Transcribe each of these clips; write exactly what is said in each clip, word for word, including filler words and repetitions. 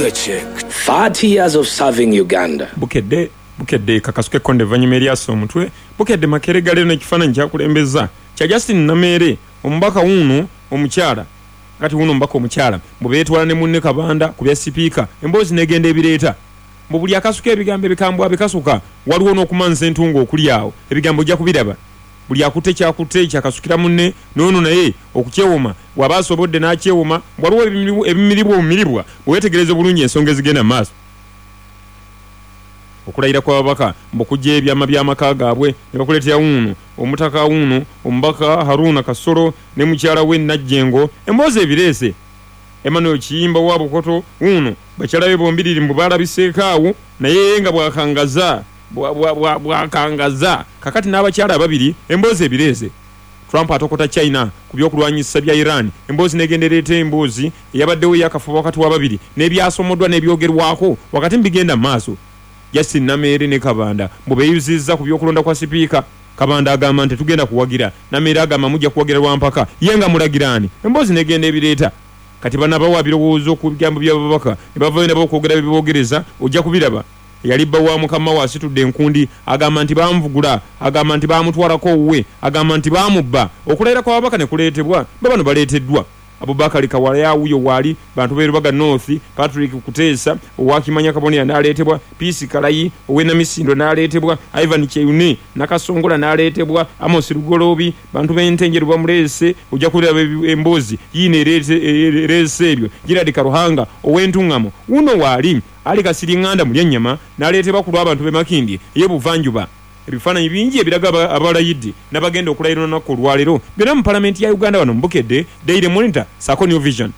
Yuga Check. thirty years of serving Uganda. Bukedde bukedde kakasuke konde vanyuma eryaso omutwe bukedde makere gale n'ekifaananyi kyakulembeza kya Justin Namere omubaka wuno omukyala kati wuno mbaka omukyala mubeetwala ne munne Kabanda ku bya sipiika emboozi negenda ebireeta mu buli akasuke ebigambo ebikambwa bikasuka waliwo n'okumanza entungo okuli awo ebigambo ojja kubiraba buli akutte kyakutte kyakasukira munne n'ono naye okukyewoma bw'aba asobodde n'akyewoma waliwo ebimiribwa omumiribwa bwewetegereza bulungi ensonga ezigenda maaso okulayira kw'ababaka mbokujja ebyama by'amaka gaabwe ne bakuleetera wuno omutaka wuno omubaka Haruna Kasoro ne mukyala we Najjengo emboozi ebireese Emmanuel Kiyimba wa Bukoto wuno bakyala be bombiriri mbu baalabiseekaawo naye nga bwakangaza bwakangaza kakati n'abakyala ababiri emboozi ebireese Trump atokota China ku byokulwanyisa bya Iran emboozi negenderete emboozi eyabaddewo yakafuba wakati w'ababiri n'ebyasomoddwa n'ebyogerwako wakati mbigenda maaso Justin Namere ne Kabanda mubeyuzizza ku byokulonda kwa sipiika Kabanda agamba nti tugenda kuwagira Namere agamba mujja kuwagira lwampaka yenga mulagirani emboozi negenda ebireeta kati bana bawa birowoozo ku bigambo by'ababaka ne bavayo nabo okwogera biboogereza ojja kubiraba yali bbawa mukama wa asitudde enkundi agamba nti bamuvugula agamba nti bamutwalako owuwe agamba nti bamubba okuleera kw'ababaka ne kuleetebwa babano baleeteddwa Abubakar Kawalya wuyo wali bantu beerubaga North Patrick Kuteesa owakimanya Kabonera n'aleetebwa Peace Kalayi owena Misindo n'aleetebwa Ivan Cheyune nakasongola n'aleetebwa Amos Lugolobi bantu b'entenjeru bamuleese ojja kulaba emboozi yine ereese ebyo Gerard Karuhanga ow'entungamo uno wali ali Kasiringanda mu lyennyama n'aleetebwa ku lw'abantu b'e Makindye ey'ebuvanjuba ebifaananyi bingi ebiraga abalayidi n'abagenda okulayira olunaku olwaleero byonna mu palamenti ya Uganda wano mbukedde Daily Monitor Sako New Vision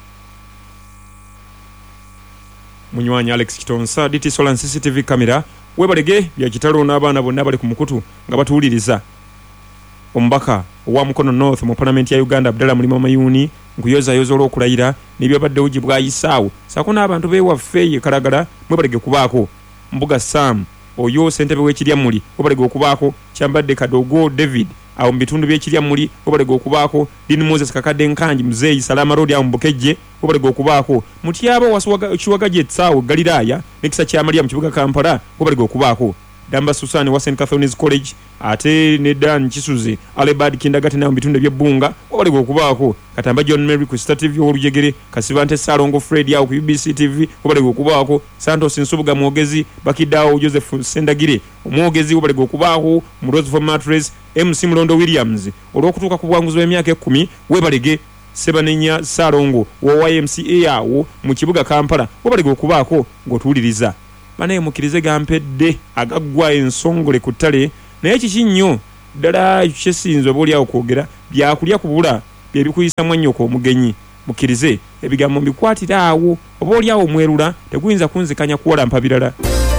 munywanyi Alex Kitonsa D T Solan C C T V camera webalege bya kitalo n'abaana bonna bali ku mukutu nga batuwuliriza omubaka owa Mukono North mu palamenti ya Uganda Abdallah Mulima Mayuni nkuyoza yozo olw'okulayira n'ebyabadde ugi bwayisaawo Sako n'abantu beewaffe ye Kalagala mwebalege kubaako Mbuga Sam oyo sentebe w'ekirya muli obalege okubaako Kyambadde Kadogo David awo mu bitundu by'ekirya muli obalege okubaako Dini Moses Kakadde Nkanji Muzeeyi Salama Road awo Mbokejje obalege okubaako Mutyaba wasuwaga Kiwagaje Etsaawo Galiraaya n'ekisa kya Maria mu kibuga Kampala obalege okubaako Damba Susani wa Saint Catherine's College ate ne Dan Kisuze Alebad Kindagate na mu bitundu by'Ebbunga obalege okubaako Katamba John Mary ku Star T V olujegere Kasibante Salongo Fred yawo ku U B C T V obalege okubaako Santos Nsubuga Mwogezi Bakidao Joseph Sendagire omwogezi obalege okubaako mu Roseform Mattress M C Mulondo Williams olw'okutuuka ku bwanguzi bw'emyaka ekkumi webalege Sebanenya Salongo wa Y M C A yawo mu kibuga Kampala obalege okubaako ng'otuwuliriza banaye mukirize gampedde agaggwa ensongole ku ttale naye kiki nnyo ddala kyesinza oba oli awo kwogera byakulya kubula bye bikuyisa mwannyoko omugenyi mukirize ebigambo mbikwatira awo oba oli awo omwerula teguyinza kunzikanya kuwola mpa birala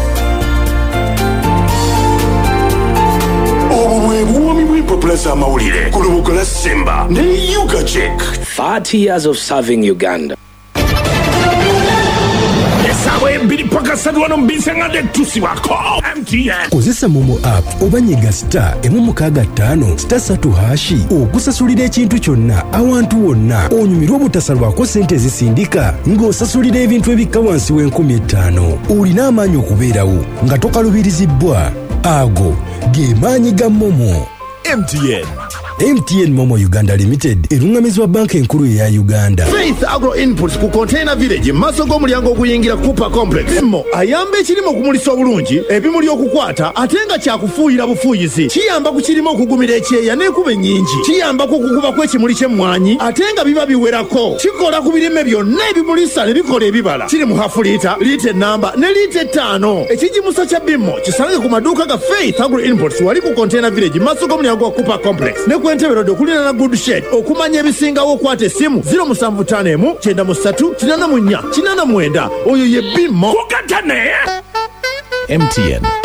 Obwebuwomi bw'empapula amawulire ku lubuga lwa Simba ne Yuga Check. thirty years of serving Uganda. Mbiri paka sadwano mbisanga de tusiwako M T N. Kozesa Momo app obanyiga star emu mukaga ttaano star satu hashi okusasulira ekintu kyonna awantu wonna onyumirwa obutasalwako sente ezisindika ng'osasulira ebintu ebikka wansi w'enkumi ettaano olina amaanyi okubeerawo nga tokalubirizibwa ago ge maanyi ga Momo. M T N. M T N Momo Uganda Limited erungamizibwa banka enkulu ya Uganda. Faith Agro Inputs ku Container Village maso g'omulyango oguyingira Cooper Complex. Mo ayamba ekirimo okumulisa obulungi ebimuli okukwata ate nga kyakufuuyira bufuuyizi kiyamba ku kirimo okugumira ekyeya n'ekuba ennyingi kiyamba ku kukuba kw'ekimuli ky'emmwanyi ate nga biba biwerako kikola ku birime byonna ebimulisa ne bikola ebibala kiri mu hafu liita liita ennamba ne liita ettaano ekijimusa kya bimmo kisange ku maduuka ga Faith Agro Inputs wali ku Container Village maso g'omulyango wa Cooper Complex ne kwentebero dokulina na good shed okumanya ebisingawo okwata essimu zero musanvu ttaano emu kyenda mu ssatu kinaana mu nnya kinaana mwenda oyo ye bimmo Kukatane M T N.